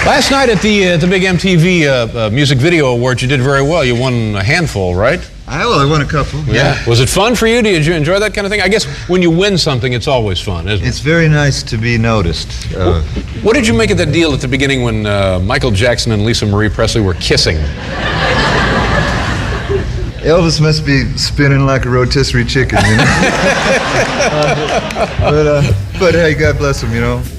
Last night at the big MTV Music Video Awards, you did very well. You won a handful, right? I won a couple. Yeah. Was it fun for you? Did you enjoy that kind of thing? I guess when you win something, it's always fun, isn't it? It's very nice to be noticed. What did you make of that deal at the beginning when Michael Jackson and Lisa Marie Presley were kissing? Elvis must be spinning like a rotisserie chicken, you know? But hey, God bless him, you know.